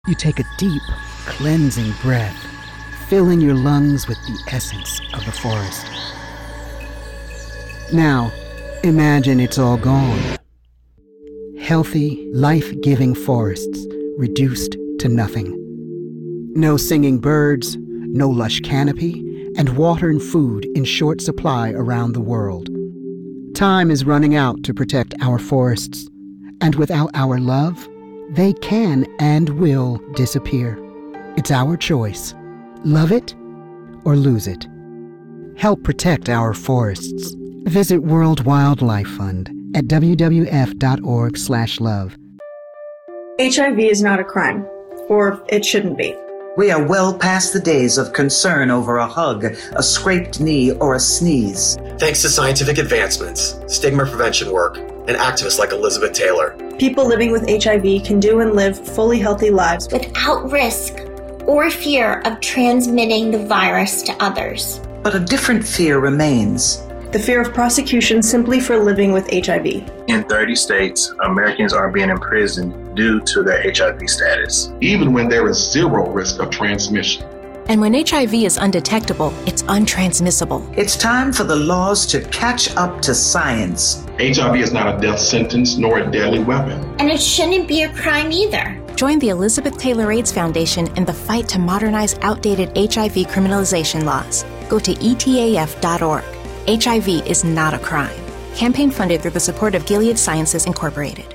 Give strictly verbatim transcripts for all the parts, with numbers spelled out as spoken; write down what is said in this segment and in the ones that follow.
You take a deep, cleansing breath, filling your lungs with the essence of the forest. Now, imagine it's all gone. Healthy, life-giving forests reduced to nothing. No singing birds, no lush canopy, and water and food in short supply around the world. Time is running out to protect our forests, and without our love, they can and will disappear. It's our choice. Love it or lose it. Help protect our forests. Visit World Wildlife Fund at w w f dot org slash love. H I V is not a crime, or it shouldn't be. We are well past the days of concern over a hug, a scraped knee, or a sneeze. Thanks to scientific advancements, stigma prevention work, and activists like Elizabeth Taylor, people living with H I V can do and live fully healthy lives without risk or fear of transmitting the virus to others. But a different fear remains. The fear of prosecution simply for living with H I V. In thirty states, Americans are being imprisoned due to their H I V status, even when there is zero risk of transmission. And when H I V is undetectable, it's untransmissible. It's time for the laws to catch up to science. H I V is not a death sentence nor a deadly weapon. And it shouldn't be a crime either. Join the Elizabeth Taylor AIDS Foundation in the fight to modernize outdated H I V criminalization laws. Go to E T A F dot org. H I V is not a crime. Campaign funded through the support of Gilead Sciences Incorporated.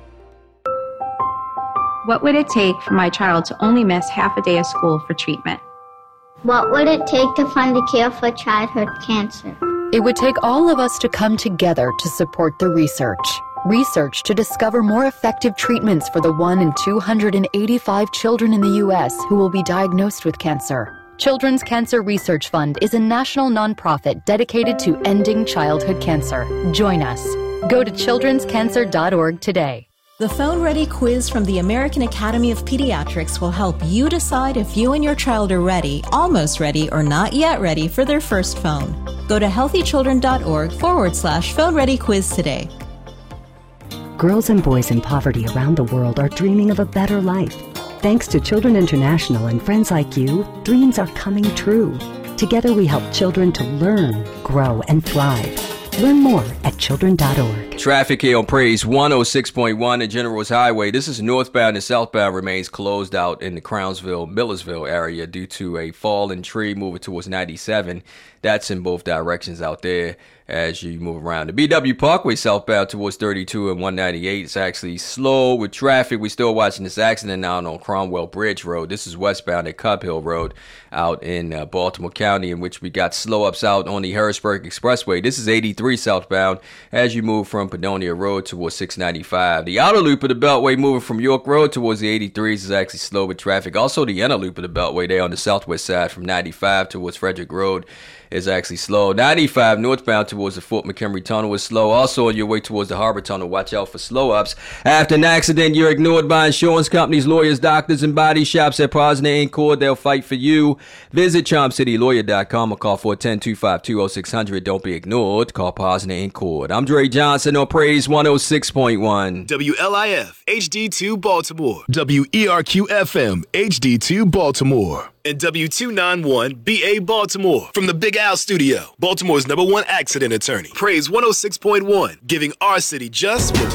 What would it take for my child to only miss half a day of school for treatment? What would it take to fund a cure for childhood cancer? It would take all of us to come together to support the research. Research to discover more effective treatments for the one in two hundred eighty-five children in the U S who will be diagnosed with cancer. Children's Cancer Research Fund is a national nonprofit dedicated to ending childhood cancer. Join us. Go to children's cancer dot org today. The Phone Ready quiz from the American Academy of Pediatrics will help you decide if you and your child are ready, almost ready, or not yet ready for their first phone. Go to healthychildren.org forward slash phone ready quiz today. Girls and boys in poverty around the world are dreaming of a better life. Thanks to Children International and friends like you, dreams are coming true. Together we help children to learn, grow, and thrive. Learn more at children dot org. Traffic here on Praise one oh six point one at Generals Highway. This is northbound and southbound remains closed out in the Crownsville, Millersville area due to a fallen tree moving towards ninety-seven. That's in both directions out there as you move around. The B W Parkway southbound towards thirty-two and one ninety-eight is actually slow with traffic. We're still watching this accident out on Cromwell Bridge Road. This is westbound at Cub Hill Road out in uh, Baltimore County, in which we got slow ups out on the Harrisburg Expressway. This is eighty-three southbound as you move from Padonia Road towards six ninety-five. The outer loop of the Beltway moving from York Road towards the eighty-threes is actually slow with traffic. Also, the inner loop of the Beltway there on the southwest side from ninety-five towards Frederick Road is actually slow. ninety-five northbound towards the Fort McHenry Tunnel is slow. Also on your way towards the Harbor Tunnel, watch out for slow ups. After an accident, you're ignored by insurance companies, lawyers, doctors, and body shops at Posner in Court. They'll fight for you. Visit charm city lawyer dot com or call four one zero, two five two, oh six hundred. Don't be ignored. Call Posner in Court. I'm Dre Johnson on Praise one oh six point one. W L I F H D two Baltimore. W E R Q F M H D two Baltimore. And W two ninety-one B A Baltimore. From the Big Al Studio, Baltimore's number one accident attorney. Praise one oh six point one, giving our city just what